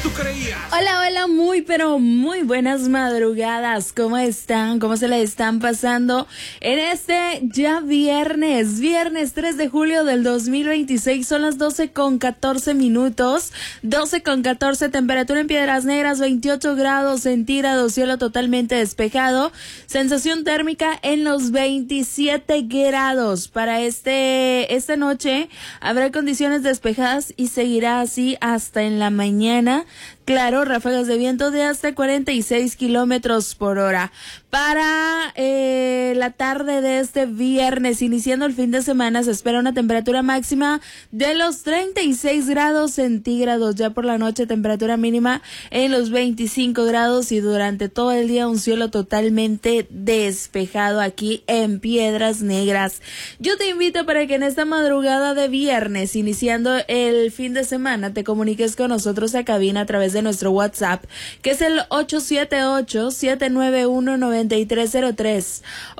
tú creías. Hola, hola, muy pero muy buenas madrugadas. ¿Cómo están? ¿Cómo se la están pasando en este ya viernes 3 de julio del 2026? Son las 12:14 minutos, 12:14, temperatura en Piedras Negras, 28 grados centígrados, cielo totalmente despejado, sensación térmica en los 27 grados. Para esta noche habrá condiciones despejadas y seguirá así hasta en la mañana. Claro, ráfagas de viento de hasta 46 kilómetros por hora. Para la tarde de este viernes, iniciando el fin de semana, se espera una temperatura máxima de los 36 grados centígrados. Ya por la noche, temperatura mínima en los 25 grados y durante todo el día un cielo totalmente despejado aquí en Piedras Negras. Yo te invito para que en esta madrugada de viernes, iniciando el fin de semana, te comuniques con nosotros a cabina a través de nuestro WhatsApp, que es el 878-791-9303.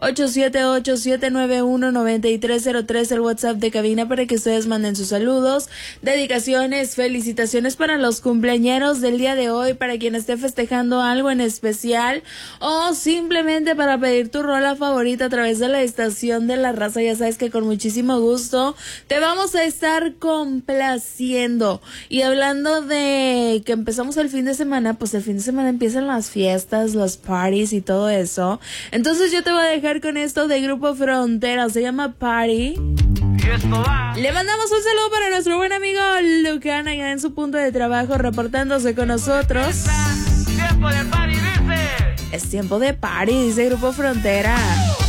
878-791-9303, el WhatsApp de cabina, para que ustedes manden sus saludos, dedicaciones, felicitaciones para los cumpleañeros del día de hoy, para quien esté festejando algo en especial, o simplemente para pedir tu rola favorita a través de la estación de La Raza. Ya sabes que con muchísimo gusto te vamos a estar complaciendo. Y hablando de que empezamos el fin de semana, pues el fin de semana empiezan las fiestas, los parties y todo eso. Entonces yo te voy a dejar con esto de Grupo Frontera, se llama Party. Le mandamos un saludo para nuestro buen amigo Lucán, allá en su punto de trabajo, reportándose con nosotros. Tiempo de party, dice. Es tiempo de party, dice Grupo Frontera.